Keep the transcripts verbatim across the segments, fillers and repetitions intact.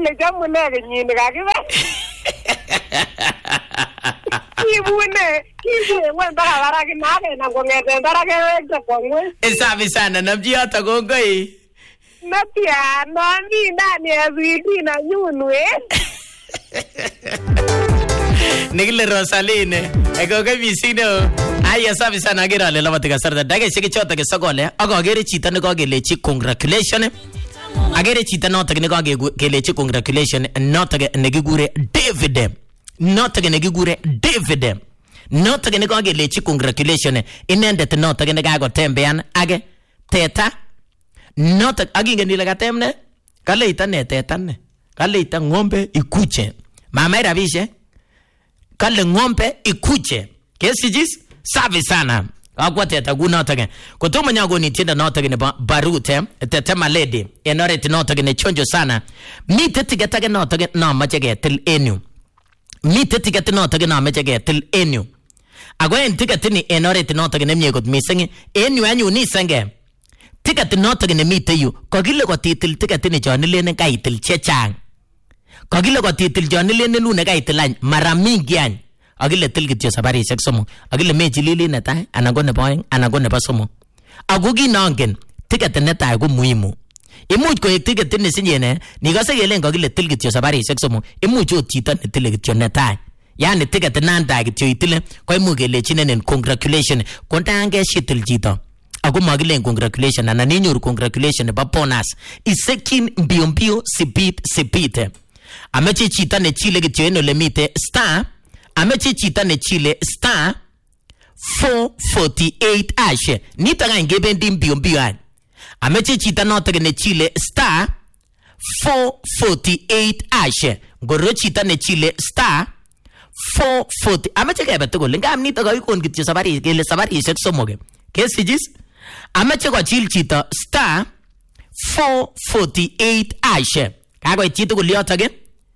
le jamune kenyini kakibe. Kibune, kibune ngwenda baraki nake na ngongete baraki wekta kongwe. Safi sana namji hata kongoi. Natia nani ndani ya vidi na nyunwe. Nikile Rosaline eko ke visino aya safi sana agira le laba tika sarda dage sike chota ke sokole ako agere chita ne ko gelechi congratulation agere chita no ta ne ko gelechi congratulation no ta ne gigure David no ta ne gigure David no ta ne ko gelechi congratulation inendet no ta ne ga go tembean age teta no ta aginge ni lega temne kale itane teta ne kale ita ngombe ikuche mama ira bishe kale ngombe ikuche kesijis safi sana akwate taguna tage kutuma nyago ni tinda na tage ne barute tetema lady enore tinotage ne chonjo sana mite tigetage na tage na majege til enu mite tigete na tage na majege til enu agwen tigete ni enore tinotage ne myegot misengi enu anyu ni senge tigete na tage ne mite yu kogile ko titil tigete ni jonile ne kaitil chechang kogile ko titil jonile ne lune kaitil mara mingi any agile tilgit yo sabari seksomo agile meji lili neta anago ne boy anago ne basomo agugi nangen ticket neta go muhimu imuj ko ticket ne sinyene ni gase yelen agile tilgit yo sabari seksomo imuj o tita ne tilgit yo neta yani ticket nanda git yo itile ko imu gele chinenen congratulation kontange shitil jito agu magile congratulation na ninyo congratulation ba bonus isekin mbio mbio sipit sipite amechi chita ne chile git yo eno lemite star amechi chita ne chile star four forty-eight ashe nitanga ngebe ndi mbio mbio an amechi chita no tege ne chile star four forty-eight ashe goro chita ne chile star four forty amechi gebe to ngam nitaga ikon gityo sabari gele sabari set somoge kesijis amechi ko chil chita star four forty-eight ashe kago chito goliotage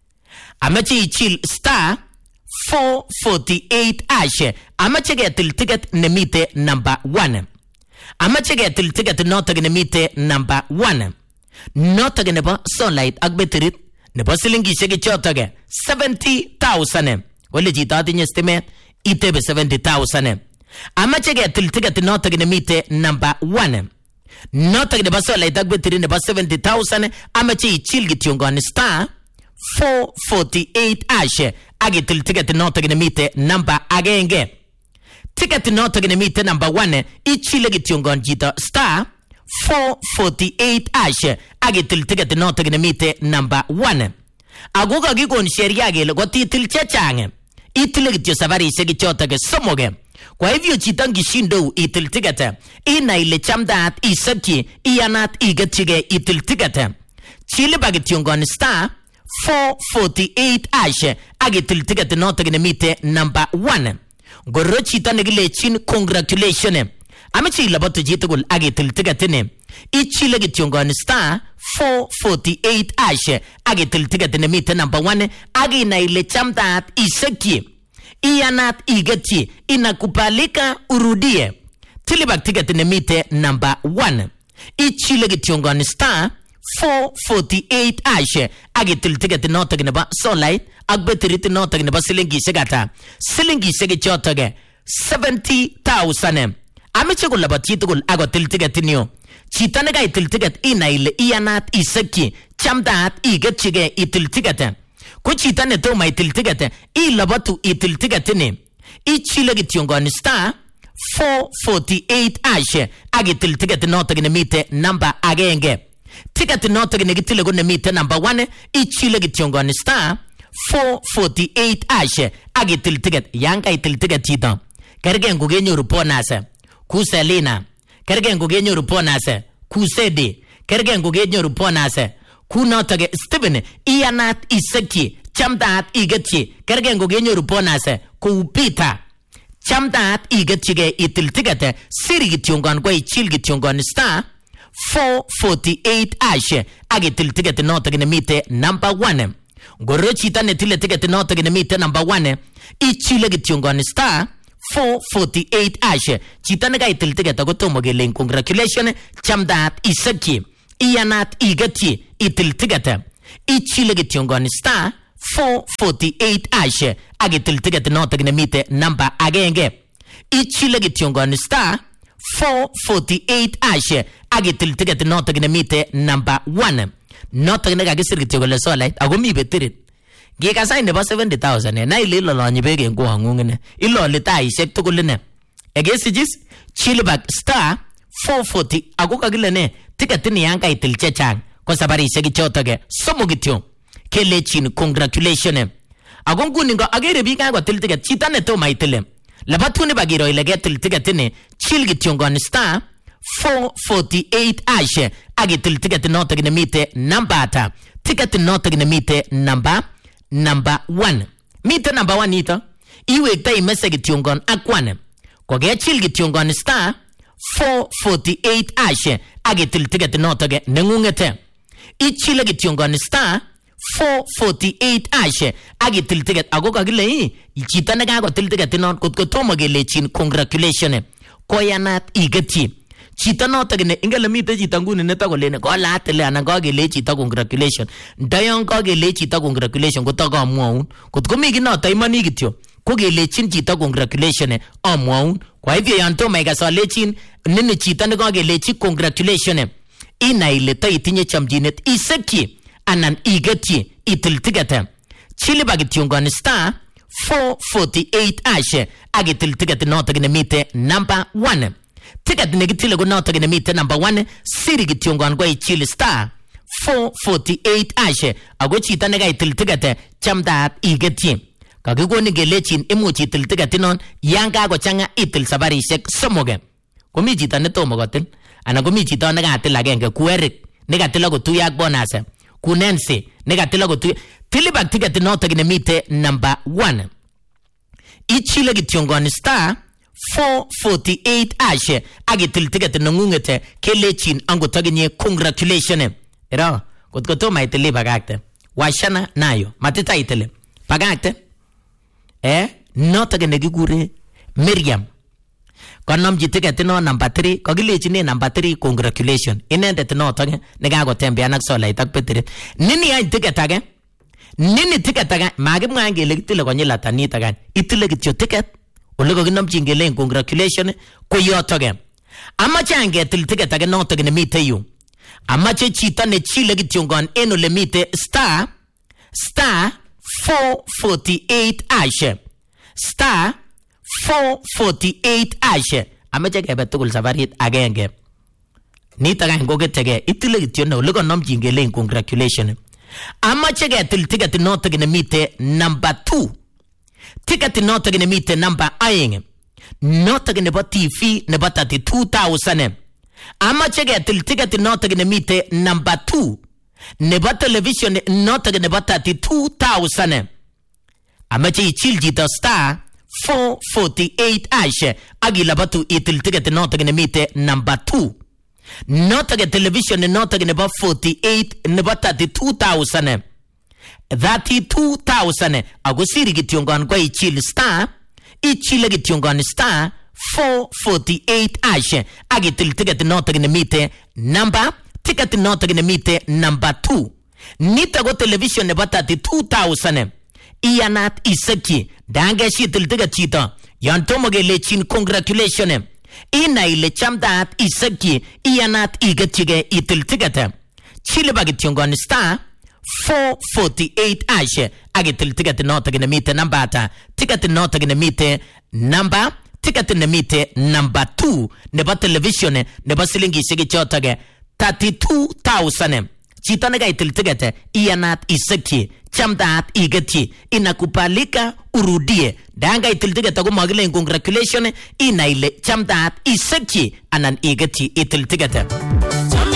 amechi chil star four forty-eight ashe amache getil ticket nemite number one amache getil ticket notag nemite number one notag nebo sunlight ak beterit nebo silingi shege chotage seventy thousand wale jita tinye stimet itebe seventy thousand amache getil ticket notag nemite number one notag nebo sunlight ak beterit nebo seventy thousand amache ichil gityongon star four forty-eight ashe agitil ticket notag nemite number agenge ticket notag nemite number one ichile gityongon jita star four forty-eight ashe agitil ticket notag nemite number one agoga gigon sheria gele gotitil chechange itile gityo sabari segi chotage somoge kwa hivyo chitangi shindo itil ticket ina ile chamdat isaki iyanat igachige itil ticket chile bagityongon star four forty-eight ashe agitil ticket notag nemite number one gorro chita negile chin congratulation amechi laboto jitugul agitil ticket ne ichile gityongon star four forty-eight ashe agitil ticket nemite number one agina ile chamdat isaki iyanat igati inakubalika urudie tilibak ticket nemite number one ichile gityongon star four forty-eight ashe agitil ticket notag neba sunlight agbeterit notag neba silingi segata silingi sege chotage seventy thousand ameche gol labati tugul agotil ticket niyo chitane ga itil ticket ina ile iyanat isaki chamdat igachige itil ticket ko chitane to mai itil ticket i labatu itil ticket ne ichile gityongon star four forty-eight ashe agitil ticket notag nemite number agenge ticket notag negitile go nemite number one ichile gityongon star four forty-eight ashe agitil ticket yanka itil ticket tita kerge ngugenyo ruponase kuselina kerge ngugenyo ruponase kusedi kerge ngugenyo ruponase kunotage Stephen iyanat isaki chamdat igati kerge ngugenyo ruponase kupita chamdat igachige itil ticket siri gityongon go ichil gityongon star four forty-eight ashe agitil ticket notag nemite number one gorro chita netile ticket notag nemite number one ichile gityongon star four forty-eight ashe chita nega itil ticket agotomo gele congratulation chamdat isaki iyanat igati itil ticket ichile kityongoni star four forty-eight hash akitil ticket notok nemite number agenge. Ichile kityongoni star four forty-eight hash akitil ticket notok nemite number one. Notok nekakisir kityo kole solait ako mi betirit. Ngikasai nebo seventy thousand na ile ilolonyi beek en kuwang'ung ine. Iloli taishek tugul ine. Ekesijis chile back star four forty ako kakile ne ticket ni yang kaitil chechang ko sabarishek chotok somok kityo. Kelechin congratulations. Ako nguni ngo agere biik kakotil ticket chito ne tomo itile. Labatuni bagiro ile getil ticket ni chil kityongoni star four forty-eight hash akitil ticket notok nemite number ata. Ticket notok nemite number number one. Mite number one ito. Iwekta imese kityongon akwane. Kokechil kityongon star four forty-eight hash akitil ticket notok nengungete. Ichile kityongon star four forty-eight hash akitil ticket ako kakile ii chito nekakotil ticket non kotko tomo kelechin congratulations koyanat iketyi. Chito notok ne ingele mite chito nguni netakolene kolatile anan kakele chito congratulations. Ndayon kakele chito congratulations kotakamwaun. Kotko mi kinoto imani kityo ko kelechin chito congratulations amwaun. Kwa hivyo yan tomo ikasolechin nini chito nekakelechi congratulations inai ile ta itinye chamchinet isekyi anan iketyi itil ticket. Chili bakityongoni star four forty-eight hash akitil ticket notok nemite number one. Ticket nekitile ko notok nemite number one siri kityongon kwa ichili star four forty-eight hash ako chito nekaitil ticket chamdaat iketyi. Kakikoni kelechin imuch itil ticket non yang kakochanga itil sabarishek somok. Komi chito netomo kotil anan komi chito nekatil agenge ku Eric nekatil akotuyo ak bonus. Ku Nancy nekatila kotuyo tilibak ticket notok nemite number one. Ichile kityongoni star four forty-eight hash akitil ticket nengungete kelechin angotaginye congratulations. Ero kotko tomo itile bagakte washana nayo matita itile bagakte eh notok nekikure Miriam konomji ticket no number three kakilechine number three congratulations inendet notok nekakotembean ak solait ak betirit. Nini ay ticket age nini ticket age makimwa ngele kitile konyil ata nito kan itile kityo ticket ole kakinomjin ngele congratulations ko yotok. Amache angetil ticket age notok nemite yu. Amache chito ne chile kityongon en ole mite star star four forty-eight hash star four forty-eight hash. Amache kebe tugul sabarit agenge. Nito kan koketege itile kityo ne ole kanomjin ngele congratulations. Amache ketil ticket notok nemite number two. Ticket notok nemite number aeng. Notok nebo T V nebo thirty-two thousand. Amache ketil ticket notok nemite number two. Nebo television notok nebo thirty-two thousand. Amache ichil jito star four forty-eight hash agilabatu itil ticket notok nemite number two. Notok television notok nebo forty-eight nebo thirty-two thousand. thirty-two thousand agusiri kityongon kwa ichil star ichile kityongon star four forty-eight hash agitil ticket notok nemite number ticket notok nemite number two. Nito go television nebo thirty-two thousand. Iyanat isekyi dange shitil ticket chito yan tomo kelechin congratulations ina ile chamdaat isekyi iyanat iketchige itil ticket. Chile bakityongon star four forty-eight hash agitil ticket notok nemite number ata. Ticket notok nemite number ticket nemite number two nebo television nebo silingishek chotok thirty-two thousand. Chito nekaitil ticket iyanat isekyi chamdaat iketyi inakubalika urudie danga itil ticket ako magile congratulations ina ile chamdaat isekyi anan iketyi itil ticket.